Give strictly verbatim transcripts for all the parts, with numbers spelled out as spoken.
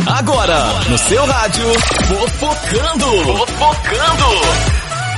Agora, no seu rádio, Fofocando. Fofocando.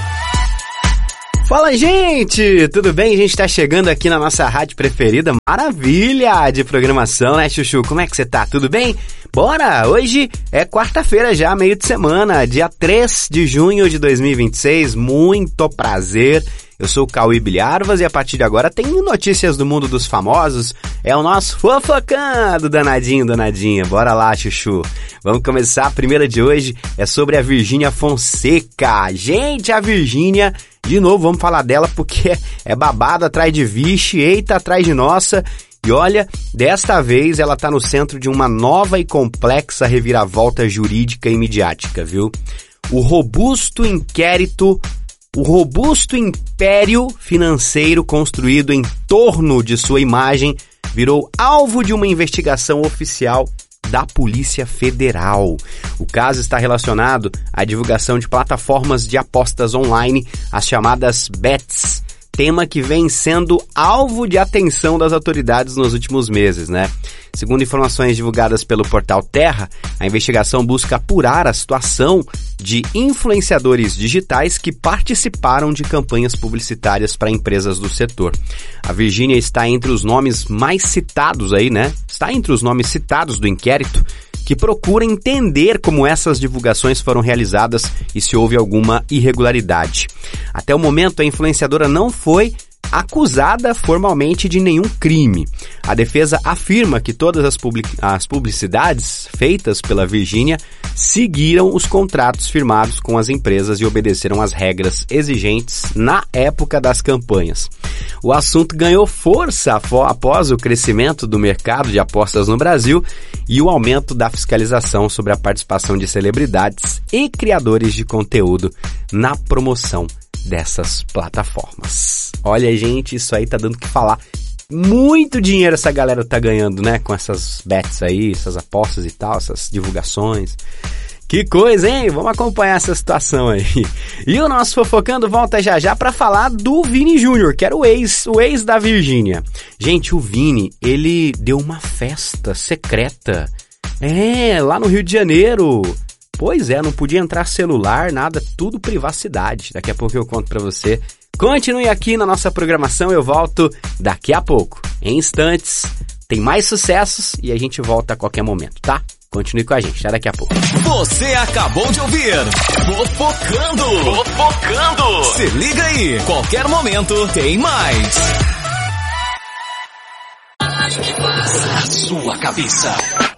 Fala, gente! Tudo bem? A gente tá chegando aqui na nossa rádio preferida. Maravilha de programação, né, Chuchu? Como é que você tá? Tudo bem? Bora! Hoje é quarta-feira já, meio de semana, dia três de junho de dois mil e vinte e seis. Muito prazer! Eu sou o Cauí Bilharvas e a partir de agora tem notícias do mundo dos famosos. É o nosso Fofocando, danadinho, danadinha. Bora lá, Chuchu. Vamos começar. A primeira de hoje é sobre a Virgínia Fonseca. Gente, a Virgínia, de novo, vamos falar dela porque é babado atrás de vixe, eita atrás de nossa. E olha, desta vez ela tá no centro de uma nova e complexa reviravolta jurídica e midiática, viu? O robusto inquérito... O robusto império financeiro construído em torno de sua imagem virou alvo de uma investigação oficial da Polícia Federal. O caso está relacionado à divulgação de plataformas de apostas online, as chamadas bets, tema que vem sendo alvo de atenção das autoridades nos últimos meses, né? Segundo informações divulgadas pelo portal Terra, a investigação busca apurar a situação de influenciadores digitais que participaram de campanhas publicitárias para empresas do setor. A Virgínia está entre os nomes mais citados aí, né? Está entre os nomes citados do inquérito que procura entender como essas divulgações foram realizadas e se houve alguma irregularidade. Até o momento, a influenciadora não foi acusada formalmente de nenhum crime. A defesa afirma que todas as, public... as publicidades feitas pela Virgínia seguiram os contratos firmados com as empresas e obedeceram às regras exigentes na época das campanhas. O assunto ganhou força após o crescimento do mercado de apostas no Brasil e o aumento da fiscalização sobre a participação de celebridades e criadores de conteúdo na promoção dessas plataformas. Olha, gente, isso aí tá dando o que falar. Muito dinheiro essa galera tá ganhando, né? Com essas bets aí, essas apostas e tal, essas divulgações. Que coisa, hein? Vamos acompanhar essa situação aí. E o nosso Fofocando volta já já pra falar do Vini Júnior, que era o ex, o ex da Virgínia. Gente, o Vini, ele deu uma festa secreta. É, lá no Rio de Janeiro. Pois é, não podia entrar celular, nada, tudo privacidade. Daqui a pouco eu conto pra você. Continue aqui na nossa programação, eu volto daqui a pouco. Em instantes, tem mais sucessos e a gente volta a qualquer momento, tá? Continue com a gente, até daqui a pouco. Você acabou de ouvir Fofocando. Fofocando. Se liga aí, qualquer momento tem mais. A sua cabeça.